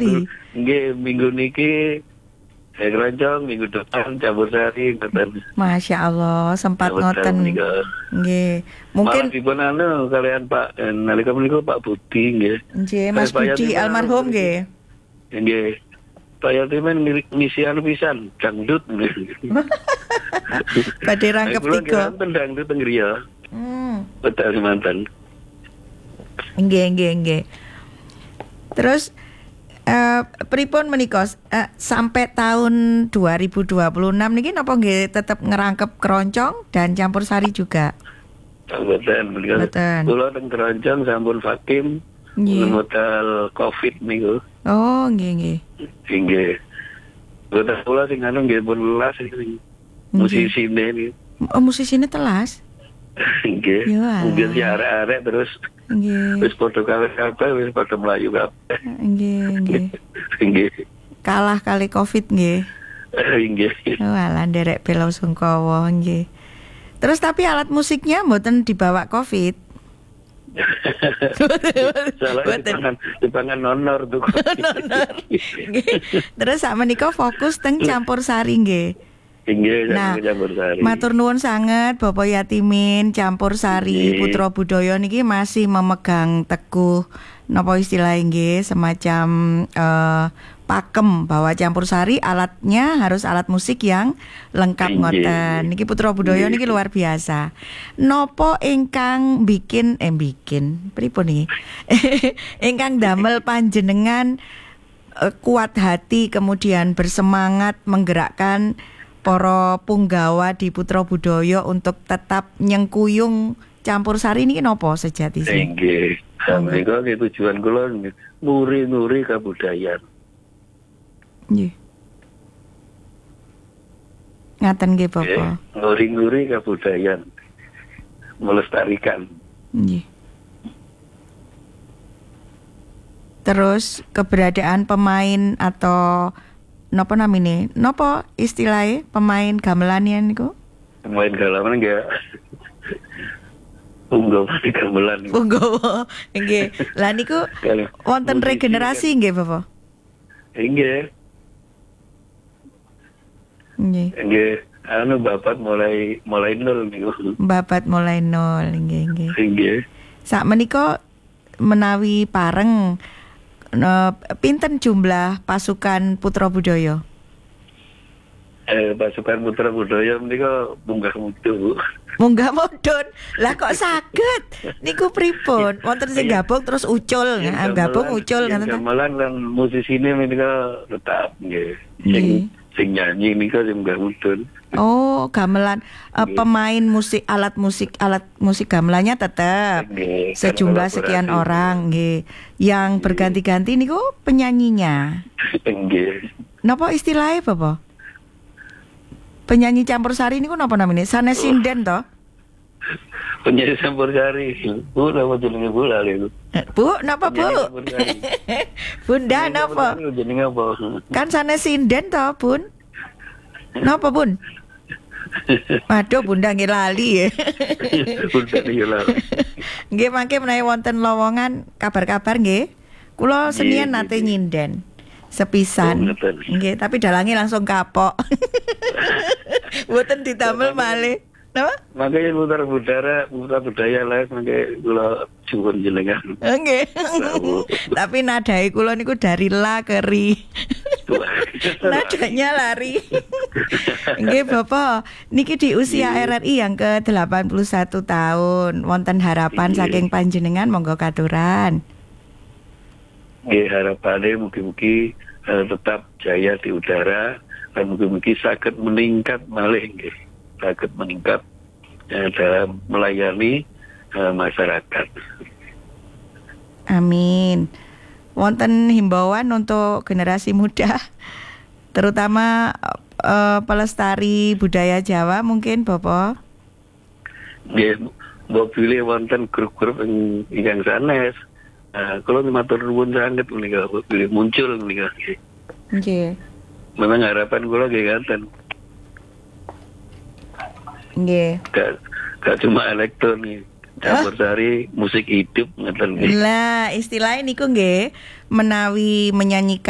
lali. Nggih, minggu niki keroncong, minggu depan campursari ngoten. Masya Allah, sempat ngoten. Nggih. Mungkin dipun kalian Pak nalika menika Pak Budi nggih. Nggih, Mas Budi almarhum nggih. Nggih. Pak Yatimen ngisi pisan dangdut. Badhe rangkep 3. Dangdut teng griya. Betul mantan. Nggih. Terus pripun menika sampai tahun 2026 niki napa nggih tetep ngerangkep keroncong dan campursari juga? Betul. Kula teng keroncong sampun vakum modal Covid niku. Oh, nggih. Nggih. Kula sing anu nggih pun lelas iki. Musisine niku. Oh, musisine telas. Nggih. Mungkin si arek-arek terus wis padha kabeh wis padha mlayu kabeh. Nggih. Kalah kali Covid nggih. Nggih. Oh, alah nderek bela sungkawa nggih. Terus tapi alat musiknya mboten dibawa Covid. Dipangan nonor tuh. Terus sakmenika fokus teng campursari nggih. Nah, matur nuwun sanget Bapak Yatimin Campursari Putra Budaya niki masih memegang teguh napa istilah nggih semacam pakem bahwa campursari alatnya harus alat musik yang lengkap ngoten. Niki Putra Budaya niki luar biasa. Napa ingkang bikin pripun niki? Ingkang damel panjenengan kuat hati kemudian bersemangat menggerakkan para punggawa di Putra Budaya untuk tetap nyengkuyung campursari ini napa sejatine? Nggih. Sampeyan tujuan kula nguri-nguri kabudayaan. Nggih. Ngaten nggih Bapak. Nguri-nguri kabudayaan. Melestarikan. Nggih. Terus keberadaan pemain atau napa namine? Napa istilahnya pemain gamelan niku? Pemain gamelan nggih. Punggawa gamelan. Punggawa. Nggih. Lah niku wonten regenerasi nggih, Bapak? Nggih. Anu babat mulai nol niku. Babat mulai nol, nggih. Nggih. Sak menika menawi pareng pinten jumlah pasukan Putra Budaya? Pasukan Putra Budaya menika munggah mutu. Munggah mudhun. Lah kok saged? Niku pripun? Wonten sing gabung terus ucul, gabung ucul ngoten ta? Gamelan lan musisine menika tetap nggih. Sing nyanyi nika sing munggah mudhun. Oh, gamelan pemain musik alat musik gamelannya tetap sejumlah sekian orang nggih. Yang berganti-ganti niku penyanyinya. Nggih. Napa istilahnya Bapak? Penyanyi campursari niku napa namanya? Sanes sinden to? Penyanyi campursari. Bu napa jenenge Bu lali niku? Bu, napa Bu? Bunda napa? Jenenge apa? Kan sanes sinden to, Bun? Napa, Bun? Waduh, Bunda nggih lali ya. Bunda nggih lali. Nggih mangke menawi wonten lowongan kabar-kabar nggih. Kula senian nate nyinden. Sepisan. Nggih, tapi dalange langsung kapok. Mboten ditamel malih. Napa? Makanya putar budaya lah mangke kula suwun jenengan. Nggih. Tapi nadai kula niku dari la ke ri. Nadanya lari. Nggih Bapak, niki di usia RRI yang ke-81 tahun, wonten harapan saking panjenengan monggo katuran. Nggih, harapane mugi-mugi tetap jaya di udara dan mugi-mugi saged meningkat malih nggih. Saged meningkat dalam melayani masyarakat. Amin. Wonten himbauan untuk generasi muda, terutama pelestari budaya Jawa mungkin Bapak? Nggih, mbok pilih wonten grup-grup ingkang sanes. Kalau matur nuwun sanget menika pilih muncul menika. Nggih. Memang harapan kula nggih ngaten. Nggih. Gak cuma elektronik. Campursari musik hidup ngeten nggih. Lah, istilahnya niku nggih menawi menyanyikan